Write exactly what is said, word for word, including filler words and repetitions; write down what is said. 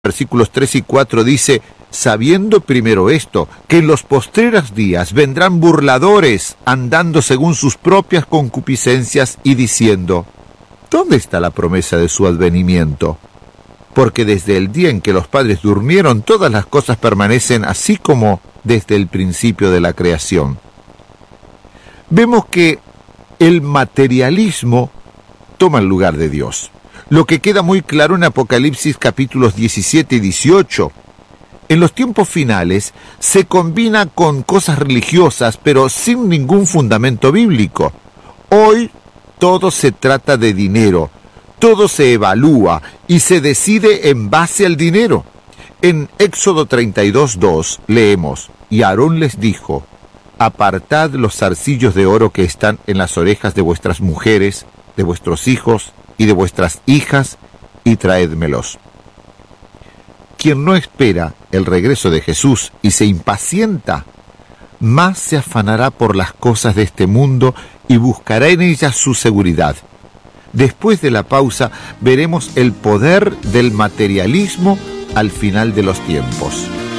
versículos tres y cuatro dice: sabiendo primero esto, que en los postreros días vendrán burladores, andando según sus propias concupiscencias y diciendo: ¿dónde está la promesa de su advenimiento? Porque desde el día en que los padres durmieron, todas las cosas permanecen así como desde el principio de la creación. Vemos que el materialismo toma el lugar de Dios, lo que queda muy claro en Apocalipsis capítulos diecisiete y dieciocho. En los tiempos finales se combina con cosas religiosas, pero sin ningún fundamento bíblico. Hoy todo se trata de dinero, todo se evalúa y se decide en base al dinero. En Éxodo treinta y dos, dos leemos: y Aarón les dijo: apartad los zarcillos de oro que están en las orejas de vuestras mujeres, de vuestros hijos y de vuestras hijas, y traédmelos. Quien no espera el regreso de Jesús y se impacienta, más se afanará por las cosas de este mundo y buscará en ellas su seguridad. Después de la pausa veremos el poder del materialismo al final de los tiempos.